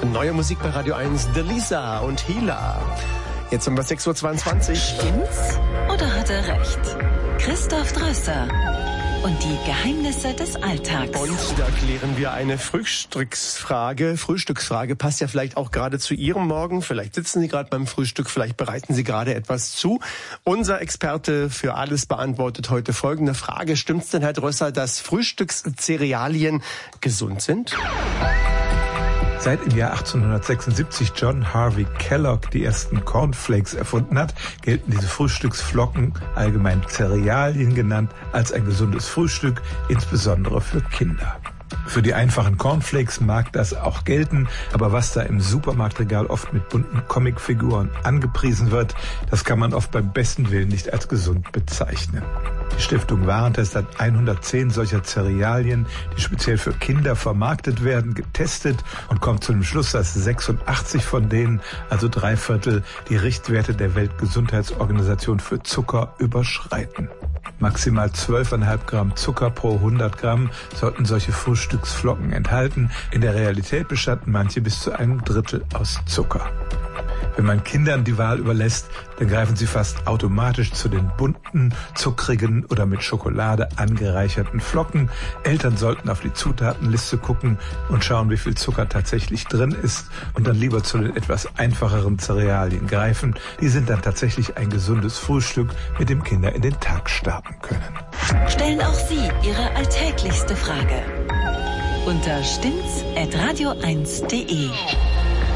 Neue Musik bei Radio 1, Delisa und Hila. Jetzt um 6.22 Uhr. Stimmt's oder hat er recht? Christoph Drösser und die Geheimnisse des Alltags. Und da klären wir eine Frühstücksfrage. Frühstücksfrage passt ja vielleicht auch gerade zu Ihrem Morgen. Vielleicht sitzen Sie gerade beim Frühstück, vielleicht bereiten Sie gerade etwas zu. Unser Experte für alles beantwortet heute folgende Frage. Stimmt's denn, Herr Drösser, dass Frühstückscerealien gesund sind? Seit im Jahr 1876 John Harvey Kellogg die ersten Cornflakes erfunden hat, gelten diese Frühstücksflocken, allgemein Cerealien genannt, als ein gesundes Frühstück, insbesondere für Kinder. Für die einfachen Cornflakes mag das auch gelten, aber was da im Supermarktregal oft mit bunten Comicfiguren angepriesen wird, das kann man oft beim besten Willen nicht als gesund bezeichnen. Die Stiftung Warentest hat 110 solcher Cerealien, die speziell für Kinder vermarktet werden, getestet und kommt zu dem Schluss, dass 86 von denen, also 3/4, die Richtwerte der Weltgesundheitsorganisation für Zucker überschreiten. Maximal 12,5 Gramm Zucker pro 100 Gramm sollten solche Frühstücksflocken enthalten. In der Realität bestanden manche bis zu einem Drittel aus Zucker. Wenn man Kindern die Wahl überlässt, dann greifen sie fast automatisch zu den bunten, zuckrigen oder mit Schokolade angereicherten Flocken. Eltern sollten auf die Zutatenliste gucken und schauen, wie viel Zucker tatsächlich drin ist und dann lieber zu den etwas einfacheren Cerealien greifen. Die sind dann tatsächlich ein gesundes Frühstück, mit dem Kinder in den Tag starten können. Stellen auch Sie Ihre alltäglichste Frage unter stimmt's@radio1.de.